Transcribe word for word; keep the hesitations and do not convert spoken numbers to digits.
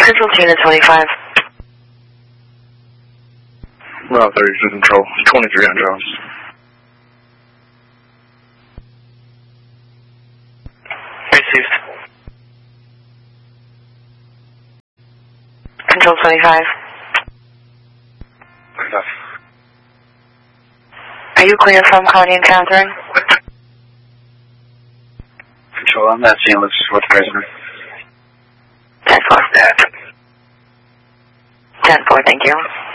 Control to unit twenty-five. Route thirty-two Control, twenty-three on Jones. Received. Control twenty-five. Enough. Are you clear from Connie and Catherine? Control, I'm not seeing what's what's prisoner. ten four. ten four, thank you.